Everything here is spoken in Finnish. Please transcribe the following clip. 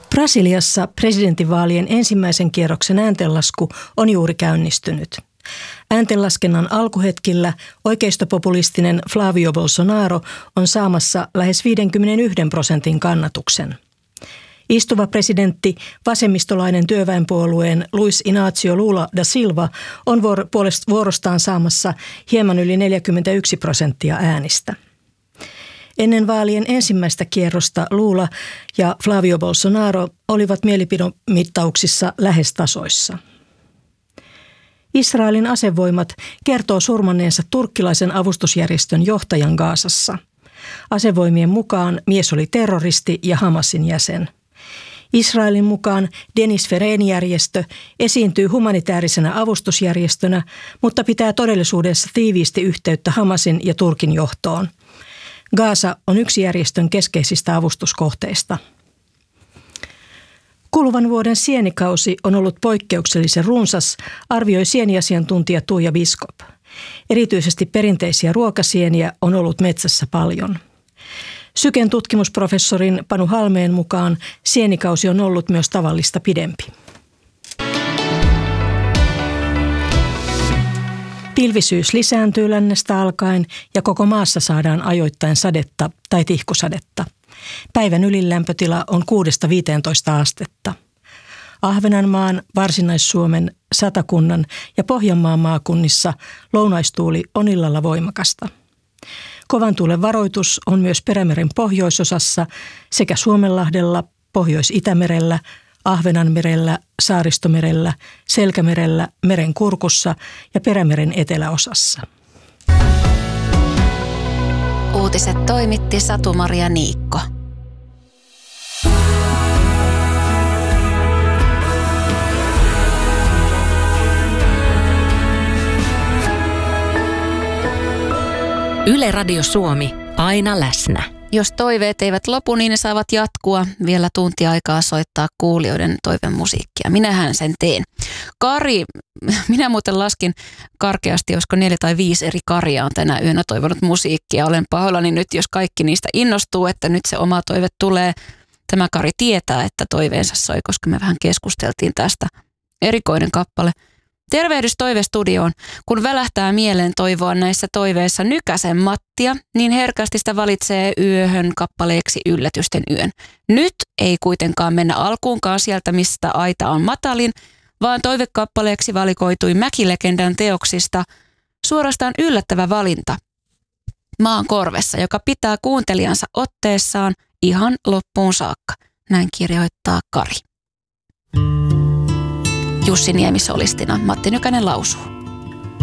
Brasiliassa presidentinvaalien ensimmäisen kierroksen ääntenlasku on juuri käynnistynyt. Ääntenlaskennan alkuhetkillä oikeistopopulistinen Flavio Bolsonaro on saamassa lähes 51% kannatuksen. Istuva presidentti, vasemmistolainen työväenpuolueen Luiz Inácio Lula da Silva on vuorostaan saamassa hieman yli 41% äänistä. Ennen vaalien ensimmäistä kierrosta Lula ja Flavio Bolsonaro olivat mielipidemittauksissa lähes tasoissa. Israelin asevoimat kertoo surmanneensa turkkilaisen avustusjärjestön johtajan Gazassa. Asevoimien mukaan mies oli terroristi ja Hamasin jäsen. Israelin mukaan Denis Fereeni-järjestö esiintyy humanitaarisena avustusjärjestönä, mutta pitää todellisuudessa tiiviisti yhteyttä Hamasin ja Turkin johtoon. Gaza on yksi järjestön keskeisistä avustuskohteista. Kuluvan vuoden sienikausi on ollut poikkeuksellisen runsas, arvioi sieniasiantuntija Tuija Biskop. Erityisesti perinteisiä ruokasieniä on ollut metsässä paljon. Syken tutkimusprofessorin Panu Halmeen mukaan sienikausi on ollut myös tavallista pidempi. Pilvisyys lisääntyy lännestä alkaen ja koko maassa saadaan ajoittain sadetta tai tihkusadetta. Päivän ylilämpötila on 6–15 astetta. Ahvenanmaan, Varsinais-Suomen, Satakunnan ja Pohjanmaan maakunnissa lounaistuuli on illalla voimakasta. Kovan tuulen varoitus on myös Perämeren pohjoisosassa sekä Suomenlahdella, Pohjois-Itämerellä, Ahvenanmerellä, Saaristomerellä, Selkämerellä, meren kurkussa ja Perämeren eteläosassa. Uutiset toimitti Satu-Maria Niikko. Yle Radio Suomi, aina läsnä. Jos toiveet eivät lopu, niin ne saavat jatkua. Vielä tunti aikaa soittaa kuulijoiden toivemusiikkia. Minähän sen teen. Kari, minä muuten laskin karkeasti, olisiko 4 tai 5 eri Karia on tänä yönä toivonut musiikkia. Olen pahoillani nyt, jos kaikki niistä innostuu, että nyt se oma toive tulee. Tämä Kari tietää, että toiveensa soi, koska me vähän keskusteltiin tästä. Erikoinen kappale. Tervehdys toivestudioon. Kun välähtää mieleen toivoa näissä toiveissa Nykäsen Mattia, niin herkästi sitä valitsee yöhön kappaleeksi Yllätysten yön. Nyt ei kuitenkaan mennä alkuunkaan sieltä, mistä aita on matalin, vaan toivekappaleeksi valikoitui Mäkilegendan teoksista suorastaan yllättävä valinta. Maan korvessa, joka pitää kuuntelijansa otteessaan ihan loppuun saakka. Näin kirjoittaa Kari. Jussi Niemi solistina, Matti Nykänen lausuu.